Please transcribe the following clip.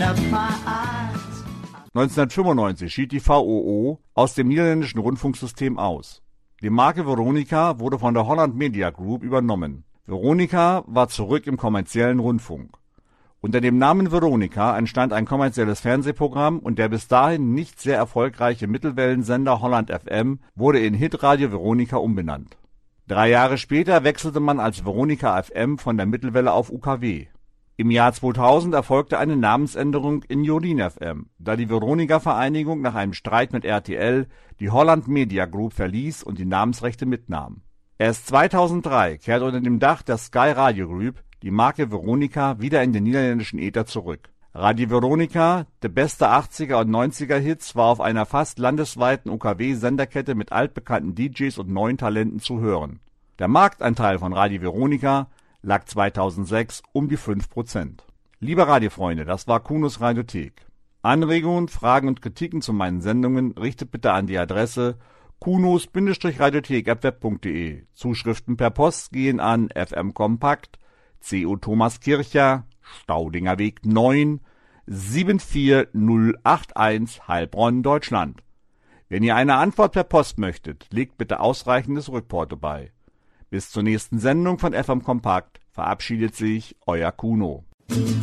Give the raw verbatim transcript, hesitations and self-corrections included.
neunzehnhundertfünfundneunzig schied die V O O aus dem niederländischen Rundfunksystem aus. Die Marke Veronica wurde von der Holland Media Group übernommen. Veronica war zurück im kommerziellen Rundfunk. Unter dem Namen Veronica entstand ein kommerzielles Fernsehprogramm und der bis dahin nicht sehr erfolgreiche Mittelwellensender Holland F M wurde in Hitradio Veronica umbenannt. Drei Jahre später wechselte man als Veronica F M von der Mittelwelle auf U K W. Im Jahr zweitausend erfolgte eine Namensänderung in Jorin F M, da die Veronica-Vereinigung nach einem Streit mit R T L die Holland Media Group verließ und die Namensrechte mitnahm. Erst zweitausenddrei kehrte unter dem Dach der Sky Radio Group die Marke Veronica wieder in den niederländischen Äther zurück. Radio Veronica, der beste achtziger und neunziger Hits, war auf einer fast landesweiten U K W-Senderkette mit altbekannten D Js und neuen Talenten zu hören. Der Marktanteil von Radio Veronica lag zweitausendsechs um die fünf Prozent. Liebe Radiofreunde, das war Kunos Radiothek. Anregungen, Fragen und Kritiken zu meinen Sendungen richtet bitte an die Adresse kunos Radiothek at web punkt de. Zuschriften per Post gehen an F M Kompakt, C O Thomaskircher, Staudinger Weg neun, sieben vier null acht eins, Heilbronn, Deutschland. Wenn ihr eine Antwort per Post möchtet, legt bitte ausreichendes Rückporto bei. Bis zur nächsten Sendung von F M Kompakt verabschiedet sich euer Kuno.